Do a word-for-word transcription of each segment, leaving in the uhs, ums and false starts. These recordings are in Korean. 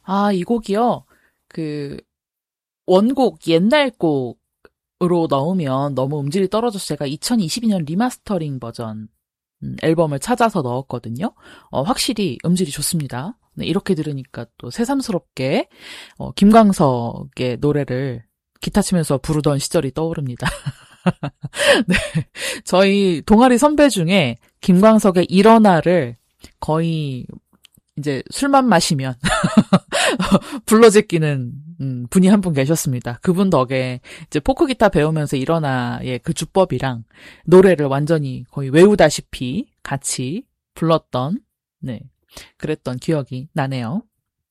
아, 이 곡이요. 그 원곡 옛날 곡으로 넣으면 너무 음질이 떨어져서 제가 이천이십이 년 리마스터링 버전 음, 앨범을 찾아서 넣었거든요. 어, 확실히 음질이 좋습니다. 네, 이렇게 들으니까 또 새삼스럽게 어, 김광석의 노래를 기타 치면서 부르던 시절이 떠오릅니다. 네, 저희 동아리 선배 중에 김광석의 일어나를 거의 이제 술만 마시면 불러 제끼는 음, 분이 한 분 계셨습니다. 그분 덕에 이제 포크 기타 배우면서 일어나의 그 주법이랑 노래를 완전히 거의 외우다시피 같이 불렀던 네 그랬던 기억이 나네요.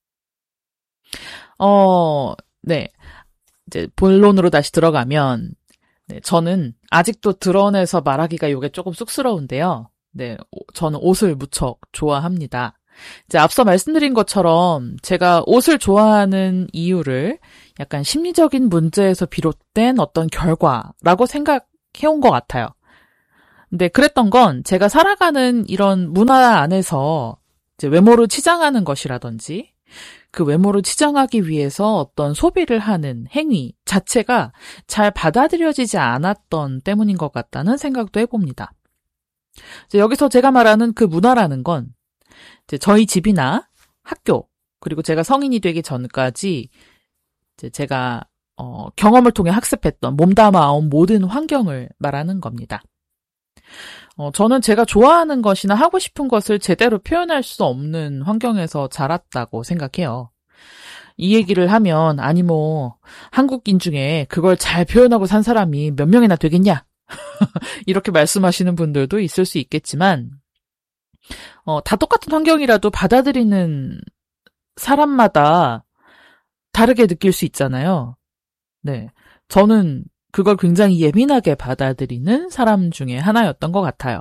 어, 네 이제 본론으로 다시 들어가면 네, 저는 아직도 드러내서 말하기가 이게 조금 쑥스러운데요. 네, 저는 옷을 무척 좋아합니다. 이제 앞서 말씀드린 것처럼 제가 옷을 좋아하는 이유를 약간 심리적인 문제에서 비롯된 어떤 결과라고 생각해온 것 같아요. 근데 그랬던 건 제가 살아가는 이런 문화 안에서 이제 외모를 치장하는 것이라든지 그 외모를 치장하기 위해서 어떤 소비를 하는 행위 자체가 잘 받아들여지지 않았던 때문인 것 같다는 생각도 해봅니다. 이제 여기서 제가 말하는 그 문화라는 건 이제 저희 집이나 학교 그리고 제가 성인이 되기 전까지 이제 제가 어, 경험을 통해 학습했던 몸담아온 모든 환경을 말하는 겁니다. 어, 저는 제가 좋아하는 것이나 하고 싶은 것을 제대로 표현할 수 없는 환경에서 자랐다고 생각해요. 이 얘기를 하면 아니 뭐 한국인 중에 그걸 잘 표현하고 산 사람이 몇 명이나 되겠냐 이렇게 말씀하시는 분들도 있을 수 있겠지만 어, 다 똑같은 환경이라도 받아들이는 사람마다 다르게 느낄 수 있잖아요. 네. 저는 그걸 굉장히 예민하게 받아들이는 사람 중에 하나였던 것 같아요.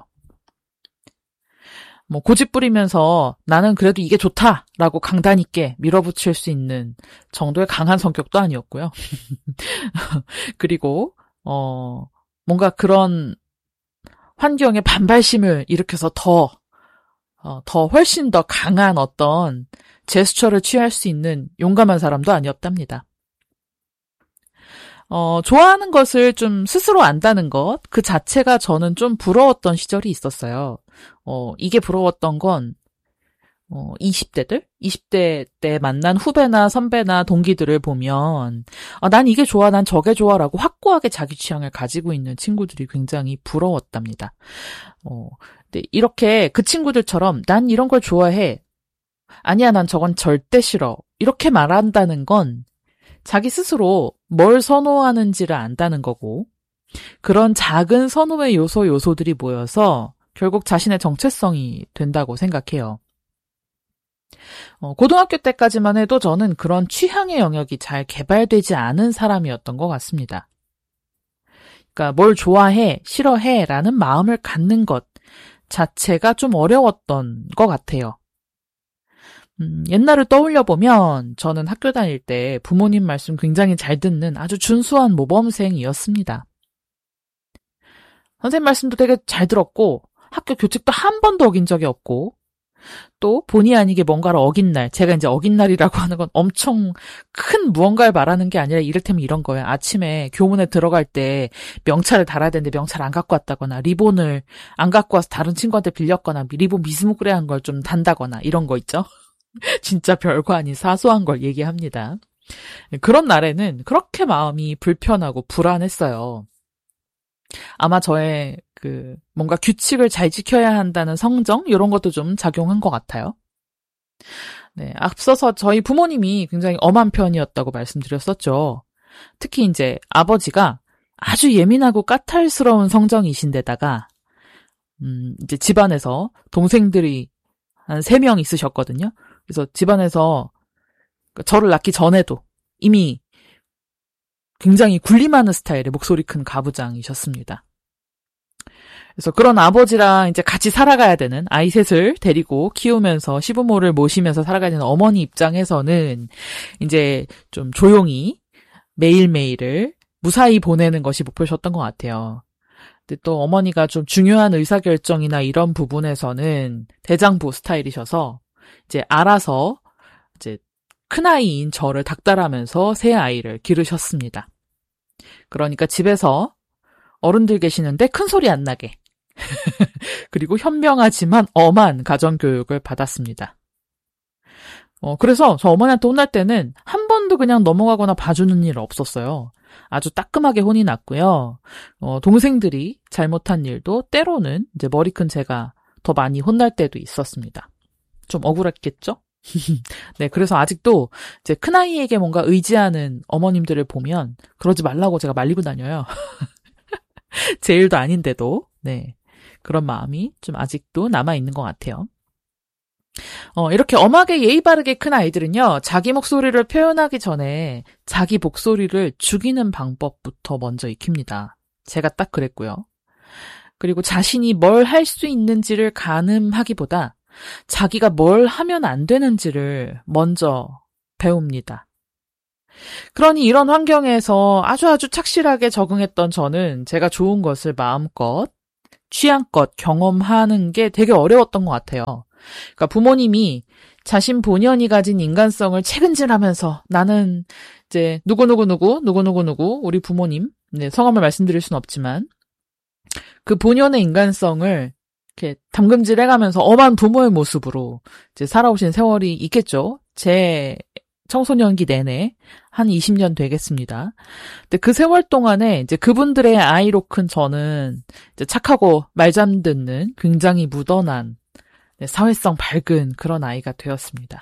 뭐, 고집 부리면서 나는 그래도 이게 좋다라고 강단 있게 밀어붙일 수 있는 정도의 강한 성격도 아니었고요. 그리고, 어, 뭔가 그런 환경에 반발심을 일으켜서 더 어, 더 훨씬 더 강한 어떤 제스처를 취할 수 있는 용감한 사람도 아니었답니다. 어, 좋아하는 것을 좀 스스로 안다는 것, 그 자체가 저는 좀 부러웠던 시절이 있었어요. 어, 이게 부러웠던 건, 어, 이십 대들? 이십 대 때 만난 후배나 선배나 동기들을 보면, 아, 난 이게 좋아, 난 저게 좋아, 라고 확고하게 자기 취향을 가지고 있는 친구들이 굉장히 부러웠답니다. 어, 네, 이렇게 그 친구들처럼 난 이런 걸 좋아해. 아니야, 난 저건 절대 싫어. 이렇게 말한다는 건 자기 스스로 뭘 선호하는지를 안다는 거고 그런 작은 선호의 요소 요소들이 모여서 결국 자신의 정체성이 된다고 생각해요. 어, 고등학교 때까지만 해도 저는 그런 취향의 영역이 잘 개발되지 않은 사람이었던 것 같습니다. 그러니까 뭘 좋아해, 싫어해 라는 마음을 갖는 것 자체가 좀 어려웠던 것 같아요. 음, 옛날을 떠올려보면 저는 학교 다닐 때 부모님 말씀 굉장히 잘 듣는 아주 준수한 모범생이었습니다. 선생님 말씀도 되게 잘 들었고 학교 교칙도 한 번도 어긴 적이 없고 또 본의 아니게 뭔가를 어긴 날, 제가 이제 어긴 날이라고 하는 건 엄청 큰 무언가를 말하는 게 아니라 이를테면 이런 거예요. 아침에 교문에 들어갈 때 명찰을 달아야 되는데 명찰 안 갖고 왔다거나 리본을 안 갖고 와서 다른 친구한테 빌렸거나 리본 미스무그레한 걸 좀 단다거나 이런 거 있죠. 진짜 별거 아닌 사소한 걸 얘기합니다. 그런 날에는 그렇게 마음이 불편하고 불안했어요. 아마 저의 그 뭔가 규칙을 잘 지켜야 한다는 성정 이런 것도 좀 작용한 것 같아요. 네, 앞서서 저희 부모님이 굉장히 엄한 편이었다고 말씀드렸었죠. 특히 이제 아버지가 아주 예민하고 까탈스러운 성정이신데다가 음, 이제 집안에서 동생들이 한 세 명 있으셨거든요. 그래서 집안에서 저를 낳기 전에도 이미 굉장히 군림하는 스타일의 목소리 큰 가부장이셨습니다. 그래서 그런 아버지랑 이제 같이 살아가야 되는 아이 셋을 데리고 키우면서 시부모를 모시면서 살아가야 되는 어머니 입장에서는 이제 좀 조용히 매일매일을 무사히 보내는 것이 목표셨던 것 같아요. 근데 또 어머니가 좀 중요한 의사결정이나 이런 부분에서는 대장부 스타일이셔서 이제 알아서 이제 큰아이인 저를 닥달하면서 새 아이를 기르셨습니다. 그러니까 집에서 어른들 계시는데 큰 소리 안 나게. 그리고 현명하지만 엄한 가정교육을 받았습니다. 어, 그래서 저 어머니한테 혼날 때는 한 번도 그냥 넘어가거나 봐주는 일 없었어요. 아주 따끔하게 혼이 났고요. 어, 동생들이 잘못한 일도 때로는 이제 머리 큰 제가 더 많이 혼날 때도 있었습니다. 좀 억울했겠죠? 네, 그래서 아직도 이제 큰아이에게 뭔가 의지하는 어머님들을 보면 그러지 말라고 제가 말리고 다녀요. 제 일도 아닌데도, 네. 그런 마음이 좀 아직도 남아있는 것 같아요. 어, 이렇게 엄하게 예의 바르게 큰 아이들은요, 자기 목소리를 표현하기 전에 자기 목소리를 죽이는 방법부터 먼저 익힙니다. 제가 딱 그랬고요. 그리고 자신이 뭘 할 수 있는지를 가늠하기보다 자기가 뭘 하면 안 되는지를 먼저 배웁니다. 그러니 이런 환경에서 아주 아주 착실하게 적응했던 저는 제가 좋은 것을 마음껏, 취향껏 경험하는 게 되게 어려웠던 것 같아요. 그러니까 부모님이 자신 본연이 가진 인간성을 책임질하면서 나는 이제 누구누구누구, 누구누구누구, 우리 부모님, 네, 성함을 말씀드릴 순 없지만 그 본연의 인간성을 이렇게 담금질 해가면서 엄한 부모의 모습으로 이제 살아오신 세월이 있겠죠. 제 청소년기 내내 한 이십 년 되겠습니다. 근데 그 세월 동안에 이제 그분들의 아이로 큰 저는 이제 착하고 말 잘 듣는 굉장히 무던한 네, 사회성 밝은 그런 아이가 되었습니다.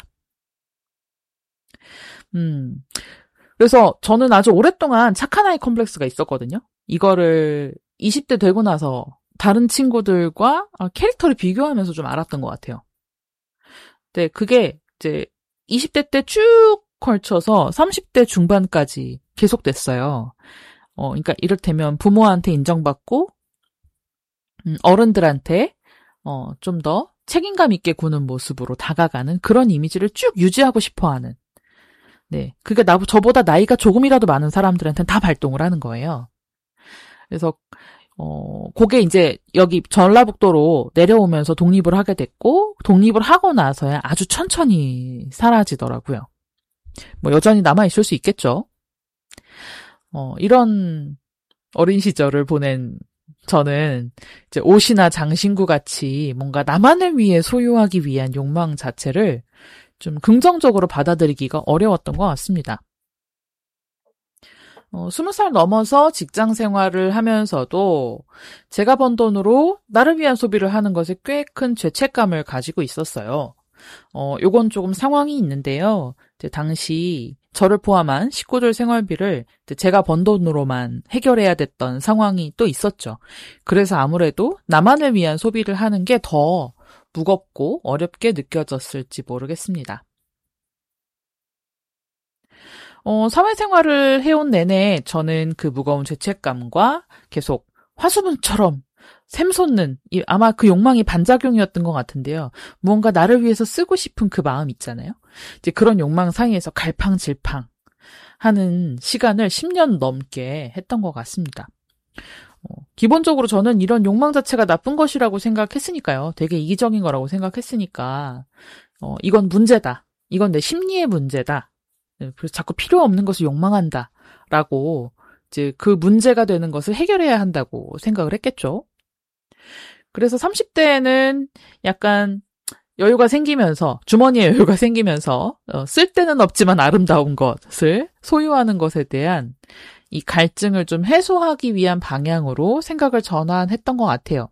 음. 그래서 저는 아주 오랫동안 착한 아이 컴플렉스가 있었거든요. 이거를 이십 대 되고 나서 다른 친구들과 캐릭터를 비교하면서 좀 알았던 것 같아요. 네, 그게 이제 이십 대 때 쭉 걸쳐서 삼십 대 중반까지 계속됐어요. 어, 그러니까 이를테면 부모한테 인정받고 음, 어른들한테 어, 좀 더 책임감 있게 구는 모습으로 다가가는 그런 이미지를 쭉 유지하고 싶어하는. 네, 그게 나 저보다 나이가 조금이라도 많은 사람들한테는 다 발동을 하는 거예요. 그래서 어, 그게 이제 여기 전라북도로 내려오면서 독립을 하게 됐고, 독립을 하고 나서야 아주 천천히 사라지더라고요. 뭐 여전히 남아있을 수 있겠죠. 어, 이런 어린 시절을 보낸 저는 이제 옷이나 장신구 같이 뭔가 나만을 위해 소유하기 위한 욕망 자체를 좀 긍정적으로 받아들이기가 어려웠던 것 같습니다. 어, 스무 살 넘어서 직장 생활을 하면서도 제가 번 돈으로 나를 위한 소비를 하는 것에 꽤 큰 죄책감을 가지고 있었어요. 어, 요건 조금 상황이 있는데요. 이제 당시 저를 포함한 식구들 생활비를 제가 번 돈으로만 해결해야 됐던 상황이 또 있었죠. 그래서 아무래도 나만을 위한 소비를 하는 게 더 무겁고 어렵게 느껴졌을지 모르겠습니다. 어, 사회생활을 해온 내내 저는 그 무거운 죄책감과 계속 화수분처럼 샘솟는, 아마 그 욕망이 반작용이었던 것 같은데요. 무언가 나를 위해서 쓰고 싶은 그 마음 있잖아요. 이제 그런 욕망 사이에서 갈팡질팡 하는 시간을 십 년 넘게 했던 것 같습니다. 어, 기본적으로 저는 이런 욕망 자체가 나쁜 것이라고 생각했으니까요. 되게 이기적인 거라고 생각했으니까, 어, 이건 문제다. 이건 내 심리의 문제다. 그래서 자꾸 필요 없는 것을 욕망한다. 라고, 이제 그 문제가 되는 것을 해결해야 한다고 생각을 했겠죠. 그래서 삼십 대에는 약간 여유가 생기면서, 주머니에 여유가 생기면서, 어, 쓸 데는 없지만 아름다운 것을 소유하는 것에 대한 이 갈증을 좀 해소하기 위한 방향으로 생각을 전환했던 것 같아요.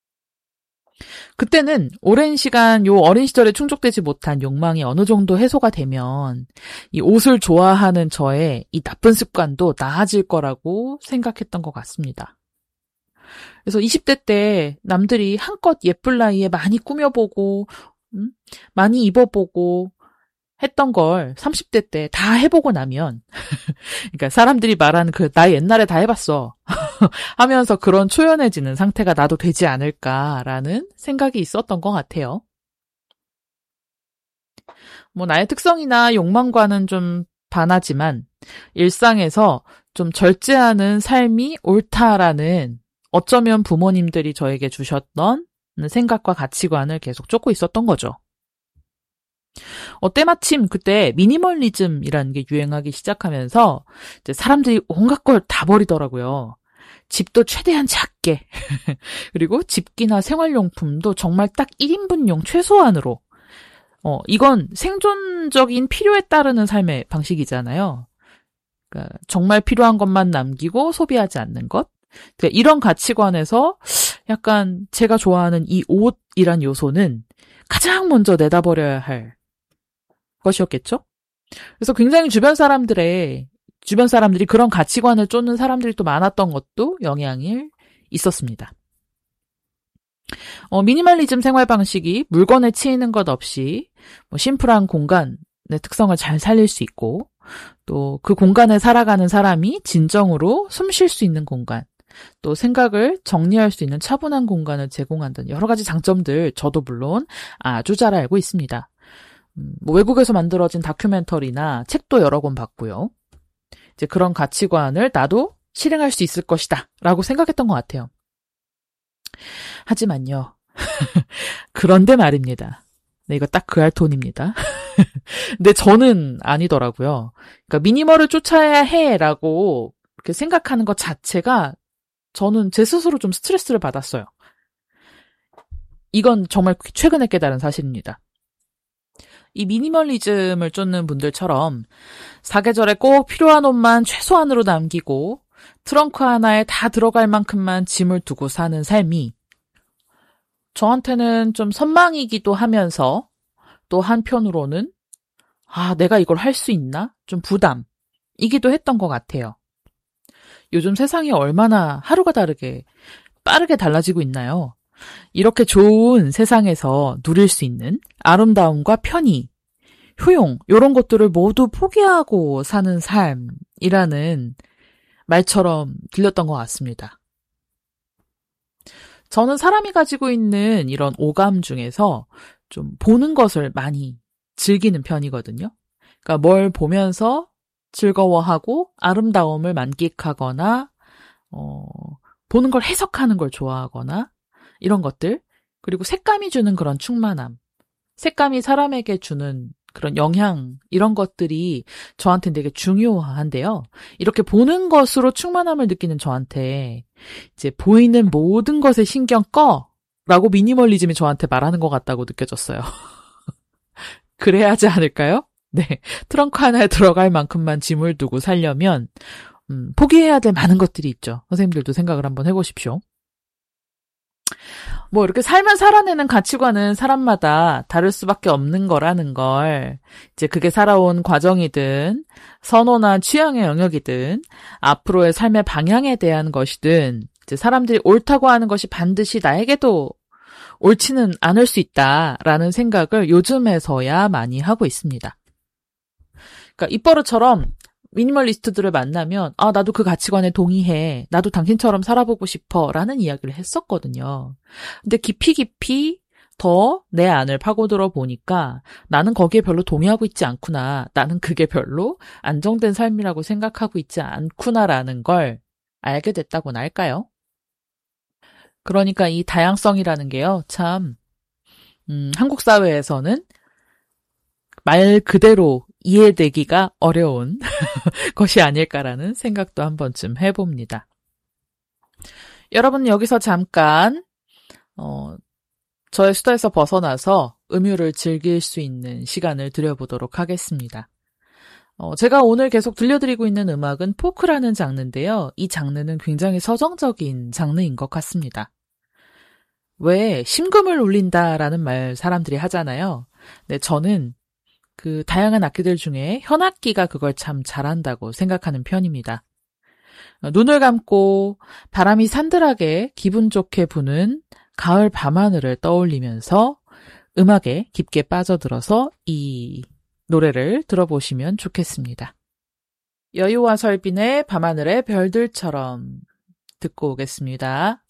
그때는 오랜 시간 요 어린 시절에 충족되지 못한 욕망이 어느 정도 해소가 되면 이 옷을 좋아하는 저의 이 나쁜 습관도 나아질 거라고 생각했던 것 같습니다. 그래서 이십 대 때 남들이 한껏 예쁠 나이에 많이 꾸며보고 음? 많이 입어보고 했던 걸 삼십 대 때 다 해보고 나면 그러니까 사람들이 말하는 그 나 옛날에 다 해봤어 하면서 그런 초연해지는 상태가 나도 되지 않을까라는 생각이 있었던 것 같아요. 뭐 나의 특성이나 욕망과는 좀 반하지만 일상에서 좀 절제하는 삶이 옳다라는 어쩌면 부모님들이 저에게 주셨던 생각과 가치관을 계속 쫓고 있었던 거죠. 어, 때마침 그때 미니멀리즘이라는 게 유행하기 시작하면서 이제 사람들이 온갖 걸 다 버리더라고요. 집도 최대한 작게. 그리고 집기나 생활용품도 정말 딱 일 인분용 최소한으로. 어, 이건 생존적인 필요에 따르는 삶의 방식이잖아요. 그러니까 정말 필요한 것만 남기고 소비하지 않는 것. 그러니까 이런 가치관에서 약간 제가 좋아하는 이 옷이란 요소는 가장 먼저 내다버려야 할 것이었겠죠? 그래서 굉장히 주변 사람들의, 주변 사람들이 그런 가치관을 쫓는 사람들이 또 많았던 것도 영향이 있었습니다. 어, 미니멀리즘 생활 방식이 물건에 치이는 것 없이 뭐 심플한 공간의 특성을 잘 살릴 수 있고 또 그 공간에 살아가는 사람이 진정으로 숨 쉴 수 있는 공간, 또 생각을 정리할 수 있는 차분한 공간을 제공한다는 여러 가지 장점들 저도 물론 아주 잘 알고 있습니다. 음, 뭐 외국에서 만들어진 다큐멘터리나 책도 여러 권 봤고요. 이제 그런 가치관을 나도 실행할 수 있을 것이다 라고 생각했던 것 같아요. 하지만요. 그런데 말입니다. 네, 이거 딱 그 할 톤입니다. 근데 저는 아니더라고요. 그러니까 미니멀을 쫓아야 해라고 이렇게 생각하는 것 자체가 저는 제 스스로 좀 스트레스를 받았어요. 이건 정말 최근에 깨달은 사실입니다. 이 미니멀리즘을 쫓는 분들처럼 사계절에 꼭 필요한 옷만 최소한으로 남기고 트렁크 하나에 다 들어갈 만큼만 짐을 두고 사는 삶이 저한테는 좀 선망이기도 하면서 또 한편으로는 아, 내가 이걸 할 수 있나? 좀 부담이기도 했던 것 같아요. 요즘 세상이 얼마나 하루가 다르게 빠르게 달라지고 있나요? 이렇게 좋은 세상에서 누릴 수 있는 아름다움과 편의, 효용 이런 것들을 모두 포기하고 사는 삶이라는 말처럼 들렸던 것 같습니다. 저는 사람이 가지고 있는 이런 오감 중에서 좀 보는 것을 많이 즐기는 편이거든요. 그러니까 뭘 보면서 즐거워하고 아름다움을 만끽하거나 어, 보는 걸 해석하는 걸 좋아하거나 이런 것들, 그리고 색감이 주는 그런 충만함, 색감이 사람에게 주는 그런 영향, 이런 것들이 저한테는 되게 중요한데요. 이렇게 보는 것으로 충만함을 느끼는 저한테 이제 보이는 모든 것에 신경 꺼! 라고 미니멀리즘이 저한테 말하는 것 같다고 느껴졌어요. 그래야 하지 않을까요? 네. 트렁크 하나에 들어갈 만큼만 짐을 두고 살려면 음, 포기해야 될 많은 것들이 있죠. 선생님들도 생각을 한번 해보십시오. 뭐 이렇게 살면 살아내는 가치관은 사람마다 다를 수밖에 없는 거라는 걸, 이제 그게 살아온 과정이든 선호나 취향의 영역이든 앞으로의 삶의 방향에 대한 것이든 이제 사람들이 옳다고 하는 것이 반드시 나에게도 옳지는 않을 수 있다라는 생각을 요즘에서야 많이 하고 있습니다. 그러니까 입버릇처럼 미니멀리스트들을 만나면 아 나도 그 가치관에 동의해. 나도 당신처럼 살아보고 싶어. 라는 이야기를 했었거든요. 근데 깊이 깊이 더 내 안을 파고들어 보니까 나는 거기에 별로 동의하고 있지 않구나. 나는 그게 별로 안정된 삶이라고 생각하고 있지 않구나라는 걸 알게 됐다고나 할까요? 그러니까 이 다양성이라는 게요. 참 음, 한국 사회에서는 말 그대로 이해되기가 어려운 것이 아닐까라는 생각도 한 번쯤 해봅니다. 여러분 여기서 잠깐 어, 저의 수다에서 벗어나서 음유를 즐길 수 있는 시간을 드려보도록 하겠습니다. 어, 제가 오늘 계속 들려드리고 있는 음악은 포크라는 장르인데요. 이 장르는 굉장히 서정적인 장르인 것 같습니다. 왜 심금을 울린다라는 말 사람들이 하잖아요. 네, 저는 그 다양한 악기들 중에 현악기가 그걸 참 잘한다고 생각하는 편입니다. 눈을 감고 바람이 산들하게 기분 좋게 부는 가을 밤하늘을 떠올리면서 음악에 깊게 빠져들어서 이 노래를 들어보시면 좋겠습니다. 여유와 설빈의 밤하늘의 별들처럼 듣고 오겠습니다.